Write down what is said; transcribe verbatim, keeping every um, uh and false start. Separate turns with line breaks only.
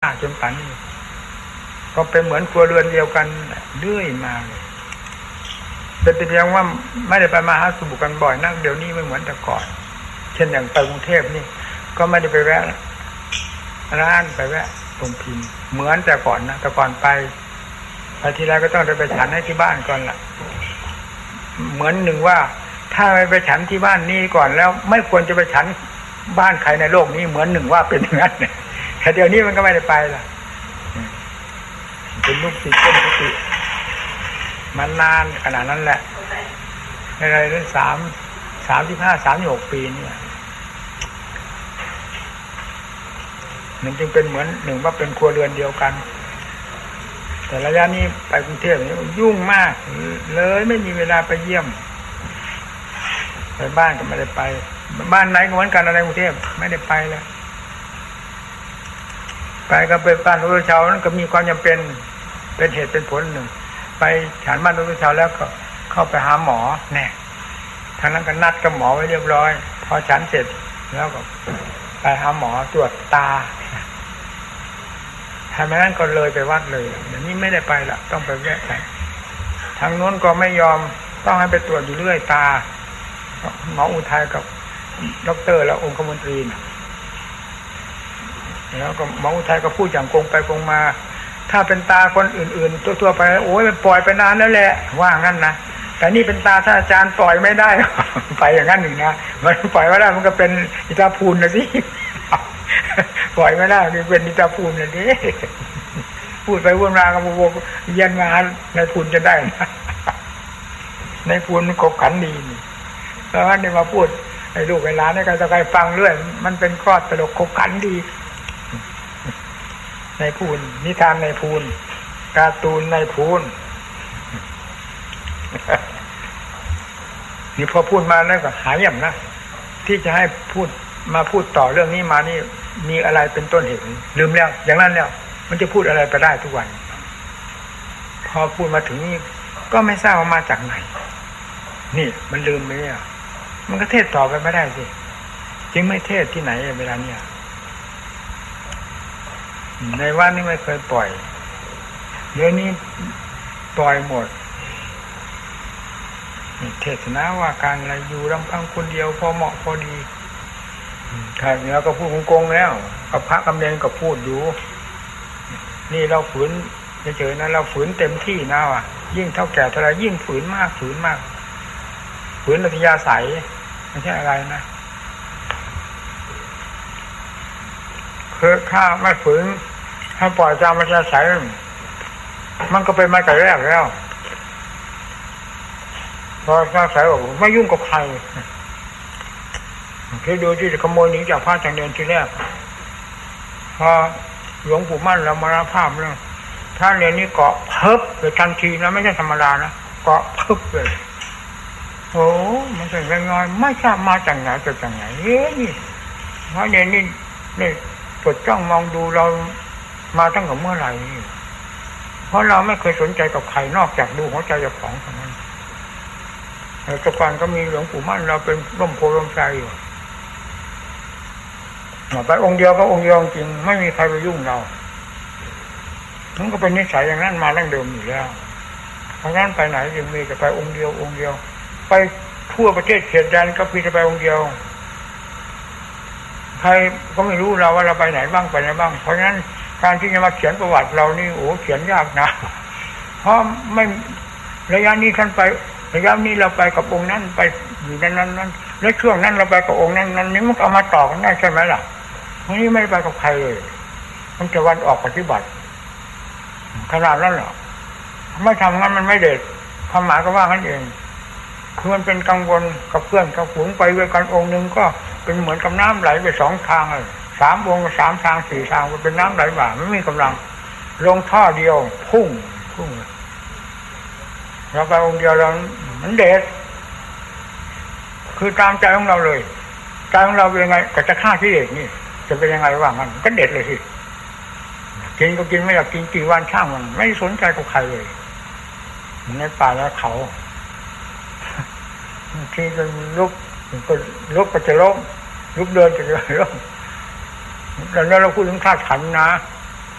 าจนป่านนี้ก็เป็นเหมือนครัวเรือนเดียวกันเรื่อยมาเลยเป็นแต่เพียงว่าไม่ได้ไปมาหาสู่กันบ่อยนักเดี๋ยวนี้ไม่เหมือนแต่ก่อนเช่นอย่างไปกรุงเทพนี่ก็ไม่ได้ไปแวะร้านไปแวะตรงพิมพ์เหมือนแต่ก่อนนะแต่ก่อนไปไปทีไรก็ต้องไปฉันให้ที่บ้านก่อนล่ะเหมือนหนึ่งว่าถ้าไม่ไปฉันที่บ้านนี้ก่อนแล้วไม่ควรจะไปฉันบ้านใครในโลกนี้เหมือนหนึ่งว่าเป็นอย่างนั้นเนี่ยแต่เดี๋ยวนี้มันก็ไม่ได้ไปล่ะเป็นลูกศิษย์เป็นลูกศิษย์มันนานขนาดนั้นแหละอะไรได้สามสามสิบห้าสามสิบหกปีเนี่ยมันจึงเป็นเหมือนหนึ่งว่าเป็นครัวเรือนเดียวกันแต่ระยะนี้ไปกรุงเทพนี่ยุ่งมากเลยไม่มีเวลาไปเยี่ยมไปบ้านก็ไม่ได้ไปบ้านไหนก็เหมือนกันอะไรกรุงเทพไม่ได้ไปแล้วไปก็ไปบ้านพระพุทธเจ้านั้นก็มีความจำเป็นเป็นเหตุเป็นผลหนึ่งไปฉันบ้านพระพุทธเจ้าแล้วก็เข้าไปหาหมอแน่ทางนั้นก็นัดกับหมอไว้เรียบร้อยพอฉันเสร็จแล้วก็ไปหาหมอตรวจตาทำไมนั้นก็เลยไปวัดเลยเดี๋ยวนี้ไม่ได้ไปละต้องไปแยกไปทางโน้นก็ไม่ยอมต้องให้ไปตรวจอยู่เรื่อยตาหมออุทัยกับด็อกเตอร์แล้วองคมนตรีแล้วก็หมออุทัยก็พูดอย่างโกงไปโกงมาถ้าเป็นตาคนอื่นๆทั่วๆไปโอ้ยมันปล่อยไปนานแล้วแหละว่างั้นนะแต่นี่เป็นตาท่านอาจารย์ปล่อยไม่ได้ไปอย่างนั้นหนึ่งนะมันปล่อยไม่ได้มันก็เป็นอิตาพูนนะสิปล่อยไม่ได้มันเป็นอิตาพูนนะดิพูดไปวนมากับโบเย็นมาในพูนจะได้นะในพูนมันกบขันดีเพราะว่าเนี่ยมาพูดไอ้ลูกไอ้หลานเนี่ยก็จะไปฟังเรื่อยมันเป็นข้อตลกกบขันดีในพูนนิทานในพูนการ์ตูนในพูนนี่พอพูดมาแล้วก็หายอย่างนะที่จะให้พูดมาพูดต่อเรื่องนี้มานี่มีอะไรเป็นต้นเหตุลืมแล้วอย่างนั้นแล้วมันจะพูดอะไรไปได้ทุกวันพอพูดมาถึงนี่ก็ไม่ทราบว่ามาจากไหนนี่มันลืมไปเนี่ยมันก็เทศต่อไปไม่ได้สิจึงไม่เทศที่ไหนเวลาเนี่ยในวัดนี่ไม่เคยปล่อยเดี๋ยวนี้ปล่อยหมดเทศนาว่าการอะไรอยู่ลำพังคนเดียวพอเหมาะพอดีถ้าเนี้ยก็พูดโกงๆแล้วกับพระกำเนิดก็พูดอยู่นี่เราฝืนเฉยๆนะเราฝืนเต็มที่นะว่ะยิ่งเท่าแก่เท่าไรยิ่งฝืนมากฝืนมากฝืนอัธยาศัยไม่ใช่อะไรนะคือข้าไม่ฝืนให้ปล่อยตามอัธยาศัยมันก็เป็นมาแต่แรกแล้วพออัธยาศัยบอกไม่ยุ่งกับใครคือดูที่จะขโมยหนีจากพระจังเดินทีแรกพอหลวงปู่มั่นเรามรณภาพแล้วท่านเรียนนี้เกาะเพิบเลยทันทีนะไม่ใช่ธรรมดานะเกาะเพิบเลยโอ้มันเป็นง่ายๆไม่ทราบมาจากไหนจากจากไหนเฮ้ยนี่เพราะเนี่ยนี่นี่จดจ้องมองดูเรามาตั้งแต่เมื่อไหร่เพราะเราไม่เคยสนใจกับใครนอกจากดูหัวใจเจ้าของเท่านั้นแต่ก่อนก็มีหลวงปู่มั่นเราเป็นร่มโพร่มไทรอยู่ไปองค์เดียวก็องค์เดียวจริงไม่มีใครไปยุ่งเรามันก็เป็นนิสัยอย่างนั้นมาตั้งเดิมอยู่แล้วเพราะฉะนั้นไปไหนจึงมีแต่ไปองค์เดียวองค์เดียวไปทั่วประเทศเขตแดนก็มีแต่ไปองค์เดียวใครก็ไม่รู้เราว่าเราไปไหนบ้างไปไหนบ้างเพราะฉะนั้นการที่จะมาเขียนประวัติเรานี่โอ้เขียนยากนะเพราะไม่ระยะนี้ท่านไประยะนี้เราไปกับองค์นั้นไปอยู่นั้นนั้นนั้นและช่วงนั้นเราไปกับองค์นั้นนั้นนี้มันเอามาต่อกันได้ใช่ไหมล่ะวันนี้ไม่ได้ไปกับใครเลยมันจะวันออกปฏิบัติขนาดนั้นเหรอไม่ทำงั้นมันไม่เด็ดความหมายก็ว่างั้นเองคือมันเป็นกังวลกับเพื่อนกับฝูงไปด้วยกันองค์หนึ่งก็เป็นเหมือนกับน้ำไหลไปสองทางเลยสามวงสามทางสี่ทางมันเป็นน้ำไหลบ่าไม่มีกำลังลงท่อเดียวพุ่งพุ่งเราไปองค์เดียวเรามันเด็ดคือตามใจของเราเลยใจของเราเป็นยังไงก็จะฆ่าที่เด็กนี่จะเป็นยังไงว่ามันก็เด็ดเลยสิกินก็กินไม่อยากกินกี่วันช่างมันไม่สนใจกับใครเลยในป่าแล้วเขาที่ก็ลุกก็ลุกก็จะล้มลุกเดินก็จะล้มแล้วเราพูดถึงธาตุขันธ์นะ